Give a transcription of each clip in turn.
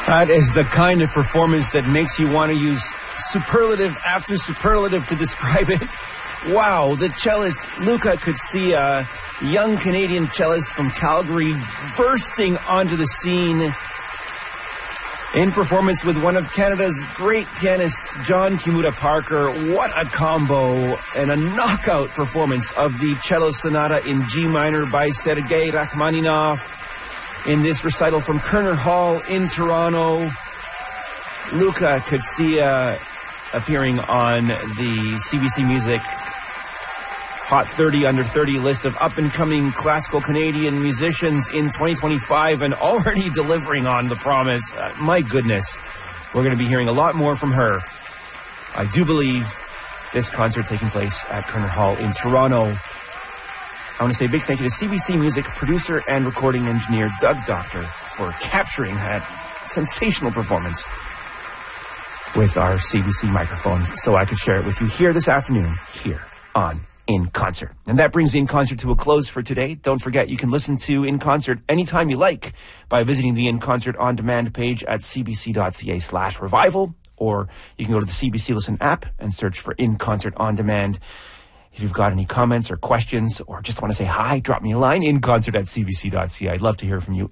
That is the kind of performance that makes you want to use superlative after superlative to describe it. Wow, the cellist Luca Kutsia, young Canadian cellist from Calgary, bursting onto the scene in performance with one of Canada's great pianists, John Kimuta Parker. What a combo and a knockout performance of the cello sonata in G minor by Sergei Rachmaninoff in this recital from Kerner Hall in Toronto. Luca Kutsia appearing on the CBC Music Hot 30 Under 30 list of up-and-coming classical Canadian musicians in 2025 and already delivering on the promise. My goodness, we're going to be hearing a lot more from her. I do believe this concert taking place at Kerner Hall in Toronto. I want to say a big thank you to CBC Music producer and recording engineer Doug Doctor for capturing that sensational performance with our CBC microphones so I could share it with you here this afternoon, here on In Concert. And that brings In Concert to a close for today. Don't forget, you can listen to In Concert anytime you like by visiting the In Concert On Demand page at cbc.ca/revival, or you can go to the CBC Listen app and search for In Concert On Demand. If you've got any comments or questions or just want to say hi, drop me a line, inconcert@cbc.ca. I'd love to hear from you.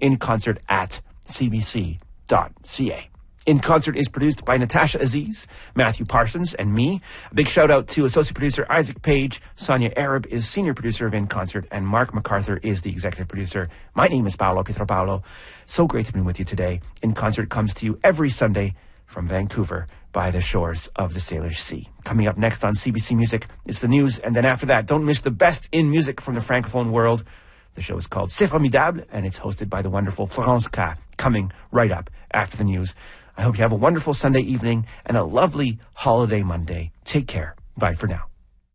inconcert@cbc.ca. In Concert is produced by Natasha Aziz, Matthew Parsons, and me. A big shout out to associate producer Isaac Page. Sonia Arab is senior producer of In Concert, and Mark MacArthur is the executive producer. My name is Paolo Pietropaolo. So great to be with you today. In Concert comes to you every Sunday from Vancouver by the shores of the Salish Sea. Coming up next on CBC Music is the news, and then after that, don't miss the best in music from the Francophone world. The show is called C'est Formidable, and it's hosted by the wonderful Florence K, coming right up after the news. I hope you have a wonderful Sunday evening and a lovely holiday Monday. Take care. Bye for now.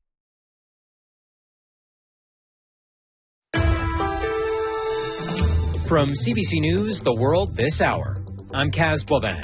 From CBC News, The World This Hour, I'm Kaz Boivin.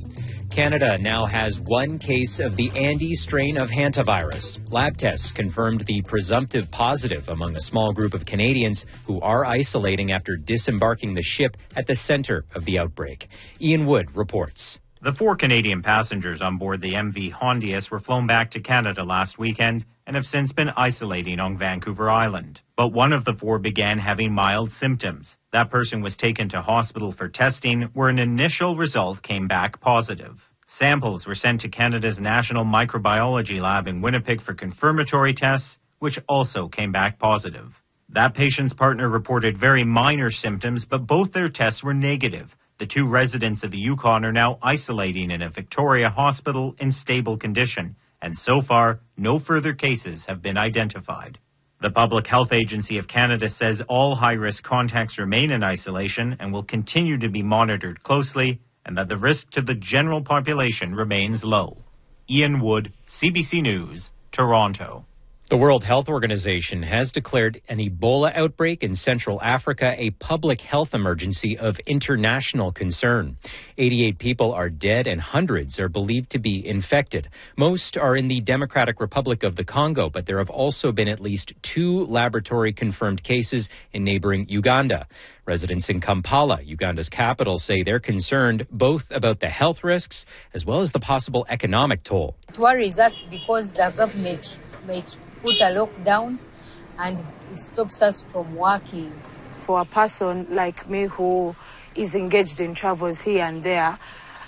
Canada now has one case of the Andes strain of hantavirus. Lab tests confirmed the presumptive positive among a small group of Canadians who are isolating after disembarking the ship at the center of the outbreak. Ian Wood reports. The 4 Canadian passengers on board the MV Hondius were flown back to Canada last weekend and have since been isolating on Vancouver Island. But one of the 4 began having mild symptoms. That person was taken to hospital for testing, where an initial result came back positive. Samples were sent to Canada's National Microbiology Lab in Winnipeg for confirmatory tests, which also came back positive. That patient's partner reported very minor symptoms, but both their tests were negative. The 2 residents of the Yukon are now isolating in a Victoria hospital in stable condition, and so far, no further cases have been identified. The Public Health Agency of Canada says all high-risk contacts remain in isolation and will continue to be monitored closely, and that the risk to the general population remains low. Ian Wood, CBC News, Toronto. The World Health Organization has declared an Ebola outbreak in Central Africa a public health emergency of international concern. 88 people are dead and hundreds are believed to be infected. Most are in the Democratic Republic of the Congo, but there have also been at least 2 laboratory-confirmed cases in neighboring Uganda. Residents in Kampala, Uganda's capital, say they're concerned both about the health risks as well as the possible economic toll. It worries us because the government may put a lockdown and it stops us from working. For a person like me who is engaged in travels here and there,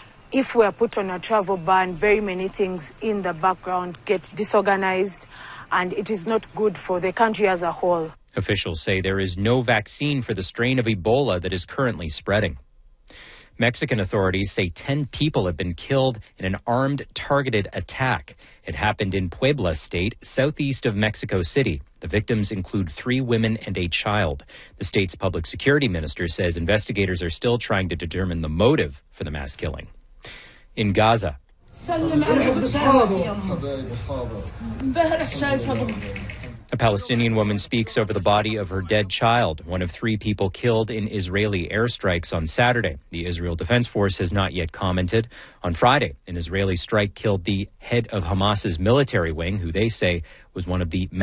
if we are put on a travel ban, very many things in the background get disorganized, and it is not good for the country as a whole. Officials say there is no vaccine for the strain of Ebola that is currently spreading. Mexican authorities say 10 people have been killed in an armed, targeted attack. It happened in Puebla State, southeast of Mexico City. The victims include 3 women and a child. The state's public security minister says investigators are still trying to determine the motive for the mass killing. In Gaza, a Palestinian woman speaks over the body of her dead child, one of 3 people killed in Israeli airstrikes on Saturday. The Israel Defense Force has not yet commented. On Friday, an Israeli strike killed the head of Hamas's military wing, who they say was one of the